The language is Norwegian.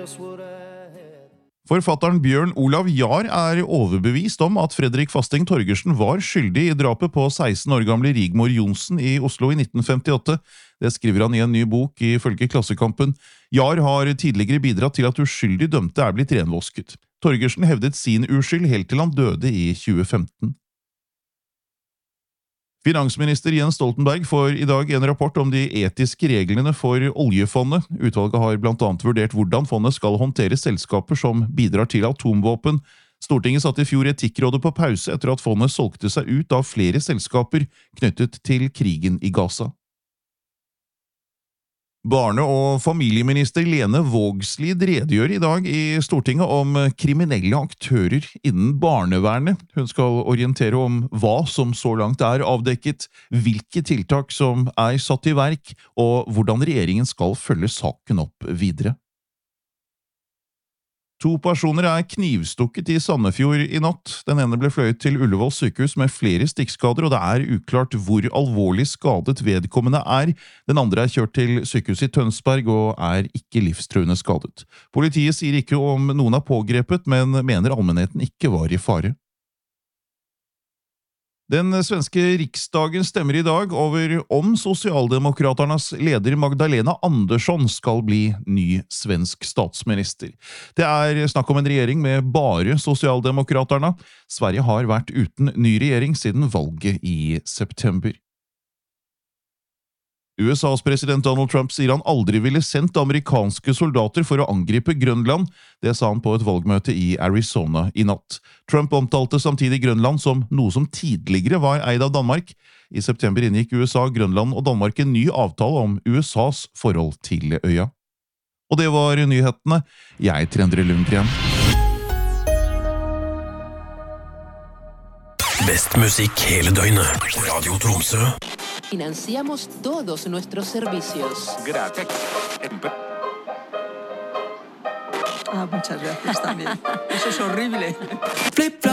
Forfatteren Bjørn Olav Jahr er overbevist om at Fredrik Fasting Torgersen var skyldig i drapet på 16 år gamle Rigmor Johnsen i Oslo i 1958. Det skriver han i en ny bok ifølge Klassekampen. Jahr har tidligere bidratt til at uskyldig dømte er blitt renvosket. Torgersen hevdet sin uskyld helt til han døde i 2015. Finansminister Jens Stoltenberg får i dag en rapport om de etiske reglene for oljefondet. Utvalget har blant annet vurdert hvordan fondet skal håndtere selskaper som bidrar til atomvåpen. Stortinget satte i fjor Etikkrådet på pause etter at fondet solgte seg ut av flere selskaper knyttet til krigen i Gaza. Barne- og familieminister Lene Vågslid redegjør i dag i Stortinget om kriminelle aktører innen barnevernet. Hun skal orientere om hva som så langt er avdekket, hvilke tiltak som er satt i verk, og hvordan regjeringen skal følge saken opp videre. 2 personer er knivstukket i Sandefjord i natt. Den ene ble fløyet til Ullevål sykehus med flere stikkskader, og det er uklart hvor alvorlig skadet vedkommende er. Den andre er kjørt til sykehuset i Tønsberg og er ikke livstruende skadet. Politiet sier ikke om noen er pågrepet, men mener allmennheten ikke var i fare. Den svenske riksdagen stemmer i dag over om Socialdemokraternas leder Magdalena Andersson skal bli ny svensk statsminister. Det er snakk om en regjering med bare Socialdemokraterna. Sverige har vært uten ny regjering siden valget i september. USAs president Donald Trump sier han aldri ville sendt amerikanske soldater for å angripe Grønland. Det sa han på et valgmøte i Arizona i natt. Trump omtalte samtidig Grønland som noe som tidligere var eid av Danmark. I september inngikk USA, Grønland og Danmark en ny avtale om USAs forhold til øya. Og det var nyhetene. Jeg heter Endre Lundgren. Best musikk hele døgnet. Radio Tromsø. Financiamos todos nuestros servicios. Gracias. Muchas gracias también. Eso es horrible.